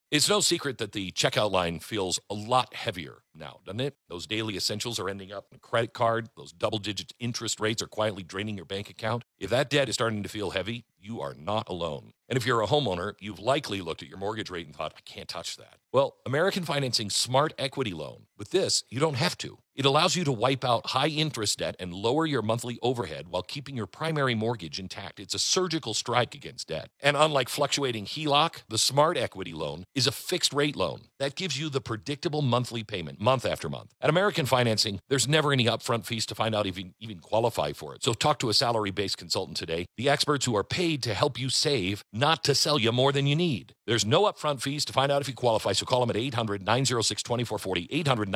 It's no secret that the checkout line feels a lot heavier now, doesn't it? Those daily essentials are ending up in a credit card. Those double-digit interest rates are quietly draining your bank account. If that debt is starting to feel heavy, you are not alone. And if you're a homeowner, you've likely looked at your mortgage rate and thought, I can't touch that. Well, American Financing Smart Equity Loan. With this, you don't have to. It allows you to wipe out high-interest debt and lower your monthly overhead while keeping your primary mortgage intact. It's a surgical strike against debt. And unlike fluctuating HELOC, the Smart Equity Loan is a fixed-rate loan that gives you the predictable monthly payment month after month. At American Financing, there's never any upfront fees to find out if you even qualify for it. So talk to a salary-based consultant today, the experts who are paid to help you save, not to sell you more than you need. There's no upfront fees to find out if you qualify, so call them at 800-906-2440,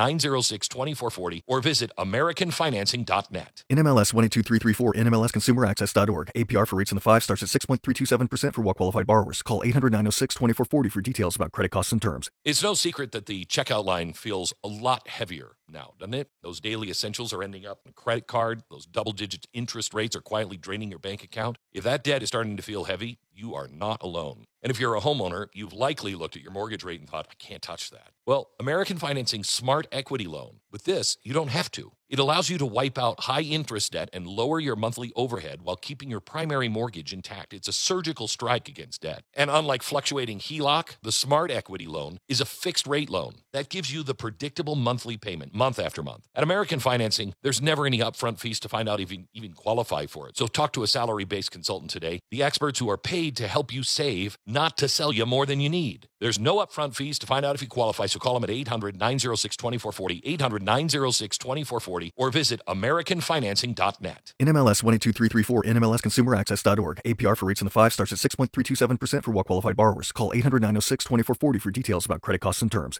800-906-2440, or visit AmericanFinancing.net. NMLS 122334, NMLSConsumerAccess.org. APR for rates in the 5 starts at 6.327% for well-qualified borrowers. Call 800-906-2440 for details about credit costs and terms. It's no secret that the checkout line feels a lot heavier now, doesn't it? Those daily essentials are ending up in a credit card. Those double-digit interest rates are quietly draining your bank account. If that debt is starting to feel heavy, you are not alone. And if you're a homeowner, you've likely looked at your mortgage rate and thought, I can't touch that. Well, American Financing Smart Equity Loan. With this, you don't have to. It allows you to wipe out high-interest debt and lower your monthly overhead while keeping your primary mortgage intact. It's a surgical strike against debt. And unlike fluctuating HELOC, the Smart Equity Loan is a fixed-rate loan that gives you the predictable monthly payment month after month. At American Financing, there's never any upfront fees to find out if you even qualify for it. So talk to a salary-based consultant today, the experts who are paid to help you save, not to sell you more than you need. There's no upfront fees to find out if you qualify, so call them at 800-906-2440, 800-906-2440, or visit AmericanFinancing.net. NMLS 122334, NMLSConsumerAccess.org. APR for rates in the 5 starts at 6.327% for well-qualified borrowers. Call 800-906-2440 for details about credit costs and terms.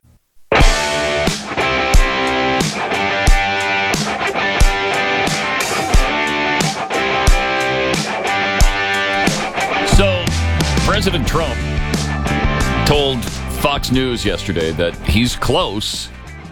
So, President Trump told Fox News yesterday that he's close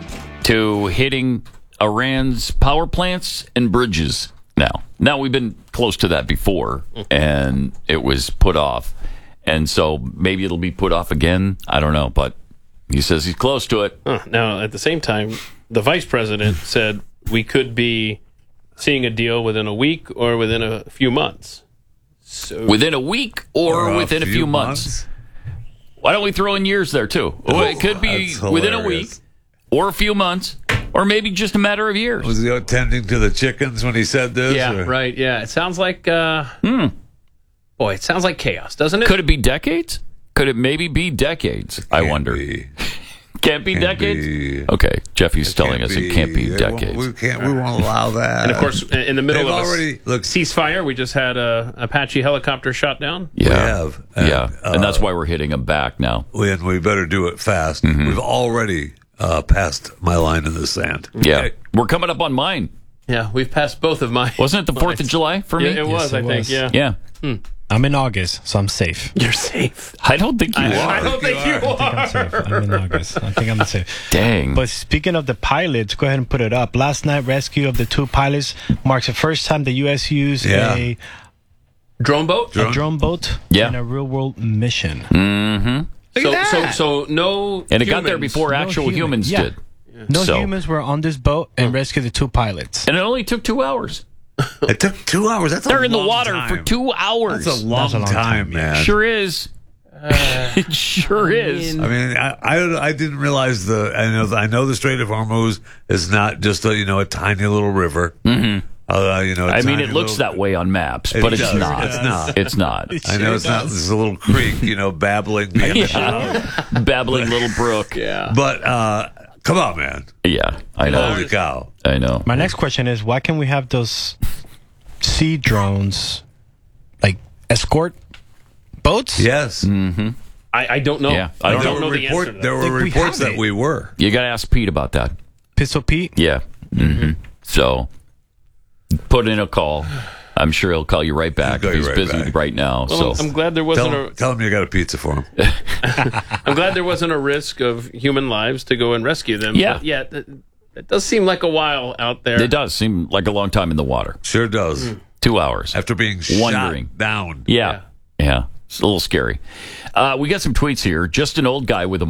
to hitting Iran's power plants and bridges now. Now, we've been close to that before, and it was put off. And so maybe it'll be put off again. I don't know, but he says he's close to it. Now, at the same time, the vice president said we could be seeing a deal within a week or within a few months. So, within a week or within a few months? Why don't we throw in years there, too? It could be within a week or a few months or maybe just a matter of years. Was he attending to the chickens when he said this? Yeah, or? Right. Yeah, it sounds like, boy, it sounds like chaos, doesn't it? Could it be decades? Could it maybe be decades? I wonder. Can't be decades? Okay, Jeffy's telling us it can't be decades. We won't allow that. And of course, in the middle of a ceasefire, we just had a Apache helicopter shot down. Yeah. We have. And that's why we're hitting them back now. And we better do it fast. Mm-hmm. We've already passed my line in the sand. Yeah. We're coming up on mine. Yeah, we've passed both of mine. Wasn't it the 4th of July for me? It was, I think, yeah. Yeah. I'm in August, so I'm safe. You're safe. I don't think you are. I don't think you are. I'm safe. I'm in August. I think I'm safe. Dang. But speaking of the pilots, go ahead and put it up. Last night, rescue of the 2 pilots marks the first time the U.S. used a drone boat? A drone boat in a real-world mission. Mm-hmm. So no And it got there before actual humans did. Yeah. No humans were on this boat and rescued the 2 pilots. And it only took 2 hours. It took 2 hours. They're in the water for 2 hours. That's a long time, man. Sure is. It sure is. I mean, I didn't realize I know the Strait of Hormuz is not just a tiny little river. Mm-hmm. I mean, it looks that way on maps, but it's not. It's not. It's not. I know it's not. There's a little creek, babbling. Babbling little brook. Yeah. But come on, man. Yeah, I know. Holy cow. I know. My next question is, why can't we have those sea drones, like escort boats? Yes. Mm-hmm. I don't know. Yeah, I don't know the answer to that. There were reports that we were. You got to ask Pete about that. Pistol Pete? Yeah. Mm-hmm. So, put in a call. I'm sure he'll call you right back if he's busy right now. Well, so I'm glad there wasn't tell him you got a pizza for him. I'm glad there wasn't a risk of human lives to go and rescue them. Yeah. But yeah, it does seem like a while out there. It does seem like a long time in the water. Sure does. 2 hours. After being shot down. Yeah. It's a little scary. We got some tweets here. Just an old guy with a